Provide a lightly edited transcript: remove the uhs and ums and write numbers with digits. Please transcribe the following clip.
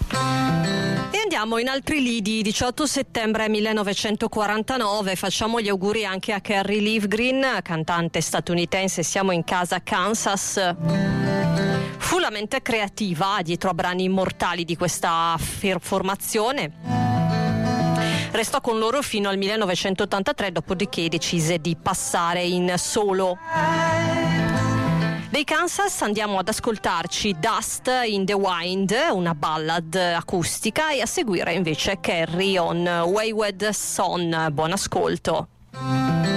E andiamo in altri lidi. 18 settembre 1949, facciamo gli auguri anche a Carrie Livgren, cantante statunitense. Siamo in casa Kansas. Fu la mente creativa dietro a brani immortali di questa formazione. Restò con loro fino al 1983, dopodiché decise di passare in solo. Dei Kansas andiamo ad ascoltarci Dust in the Wind, una ballad acustica, e a seguire invece Carrie on Wayward Son. Buon ascolto.